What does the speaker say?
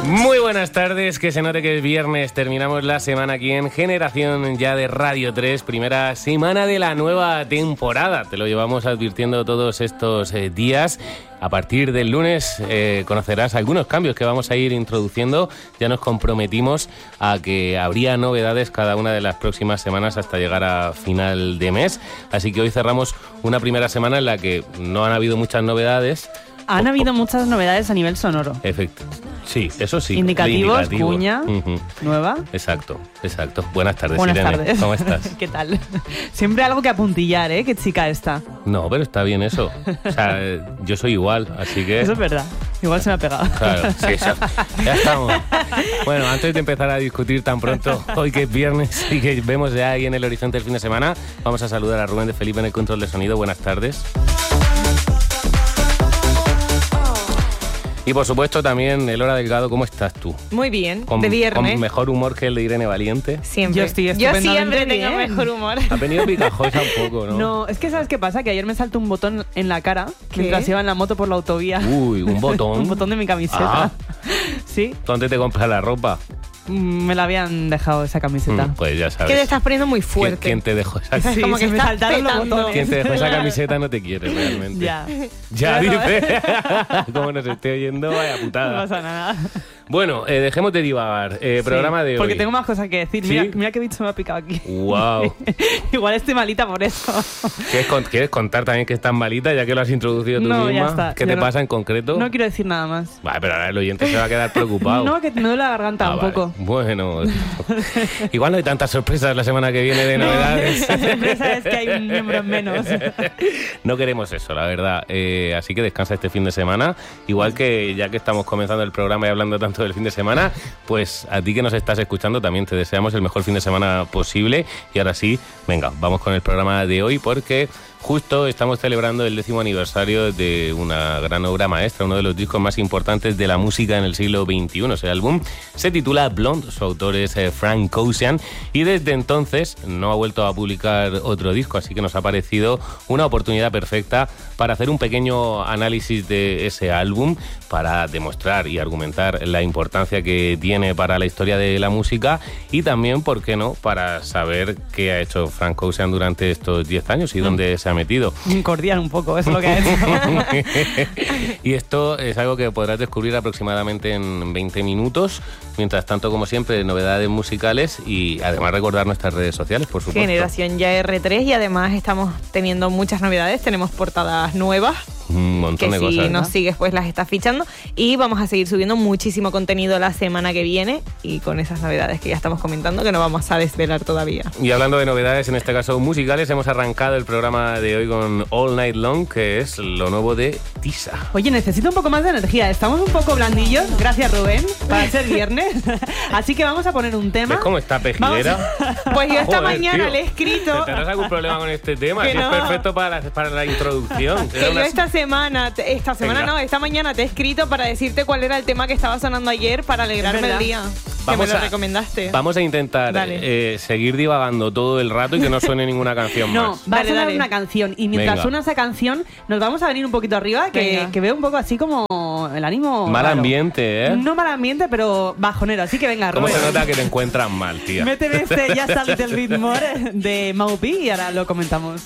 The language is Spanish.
Muy buenas tardes, que se note que es viernes, terminamos la semana aquí en Generación ya de Radio 3, primera semana de la nueva temporada, te lo llevamos advirtiendo todos estos días. A partir del lunes conocerás algunos cambios que vamos a ir introduciendo, ya nos comprometimos a que habría novedades cada una de las próximas semanas hasta llegar a final de mes, así que hoy cerramos una primera semana en la que no han habido muchas novedades. Han habido muchas novedades a nivel sonoro. Efecto. Sí, eso sí. Indicativos, cuña, nueva. Exacto. Buenas tardes, Buenas Irene. tardes. ¿Cómo estás? ¿Qué tal? Siempre algo que apuntillar, ¿eh? Qué chica esta. No, pero está bien eso. O sea, yo soy igual, así que... Eso es verdad. Igual se me ha pegado. Claro, sí, eso. Ya estamos. Bueno, antes de empezar a discutir tan pronto, hoy que es viernes y que vemos ya ahí en el horizonte el fin de semana, vamos a saludar a Rubén de Felipe en el control de sonido. Buenas tardes. Y por supuesto también Elora Delgado, ¿cómo estás tú? Muy bien, de viernes. ¿Con mejor humor que el de Irene Valiente? Siempre. Yo siempre tengo mejor humor. Ha venido picajosa un poco, ¿no? No, es que ¿sabes qué pasa? Que ayer me saltó un botón en la cara mientras iba en la moto por la autovía. Uy, un botón. Un botón de mi camiseta. ¿Sí? ¿Dónde te compras la ropa? Me la habían dejado esa camiseta. Pues ya sabes. Que te estás poniendo muy fuerte. ¿Quién te dejó esa camiseta? Sí, como que me estás saltaron los petando. botones. Quien te dejó esa camiseta no te quiere realmente. Ya Claro. dice. Como nos esté oyendo, vaya No putada. pasa nada. Bueno, dejemos de divagar. Programa de hoy. Porque tengo más cosas que decir. ¿Sí? Mira qué bicho me ha picado aquí. Wow. Igual estoy malita por eso. ¿Quieres contar también que estás malita, ya que lo has introducido tú No, misma? ya está. ¿Qué te pasa en concreto? No quiero decir nada más. Vale, pero ahora el oyente se va a quedar preocupado. No, que me duele la garganta un vale. poco. Bueno, igual no hay tantas sorpresas la semana que viene de novedades. La sorpresa es que hay un miembro en menos. No queremos eso, la verdad. Así que descansa este fin de semana. Igual que ya que estamos comenzando el programa y hablando tanto del fin de semana, pues a ti que nos estás escuchando también te deseamos el mejor fin de semana posible. Y ahora sí, venga, vamos con el programa de hoy porque justo estamos celebrando el 10º aniversario de una gran obra maestra, uno de los discos más importantes de la música en el siglo XXI. Ese álbum se titula Blonde, su autor es Frank Ocean y desde entonces no ha vuelto a publicar otro disco, así que nos ha parecido una oportunidad perfecta para hacer un pequeño análisis de ese álbum, para demostrar y argumentar la importancia que tiene para la historia de la música y también, ¿por qué no?, para saber qué ha hecho Frank Ocean durante estos 10 años y dónde se ha metido. Cordial un poco, es lo que ha hecho. Y esto es algo que podrás descubrir aproximadamente en 20 minutos. Mientras tanto, como siempre, novedades musicales y además recordar nuestras redes sociales, por supuesto. Generación ya R3 y además estamos teniendo muchas novedades. Tenemos portadas nuevas. Un montón de que cosas. si nos sigues pues las estás fichando y vamos a seguir subiendo muchísimo contenido la semana que viene y con esas novedades que ya estamos comentando que no vamos a desvelar todavía. Y hablando de novedades, en este caso musicales, hemos arrancado el programa de hoy con All Night Long, que es lo nuevo de Tisa. Oye, necesito un poco más de energía. Estamos un poco blandillos, gracias Rubén, para ser viernes. Así que vamos a poner un tema. ¿Ves cómo está pejiguera? Pues yo esta Joder, mañana tío. le he escrito ¿Tendrás algún problema con este tema? Que Si no. es perfecto para la introducción. que yo esta mañana te he escrito para decirte cuál era el tema que estaba sonando ayer para alegrarme Es verdad. el día. Vamos que me lo a- recomendaste. Vamos a intentar Dale. seguir divagando todo el rato y que no suene ninguna canción No, más. va a Dale, sonar dale. una canción y mientras Venga. suena esa canción nos vamos a venir un poquito arriba Venga. que veo un poco así como el ánimo Mal raro. ambiente, ¿eh? No mal ambiente, pero bajonero. Así que venga, ¿Cómo Rubén. se nota que te encuentran mal, tía? Méteme este Ya está Little Bit More de Maupi y ahora lo comentamos.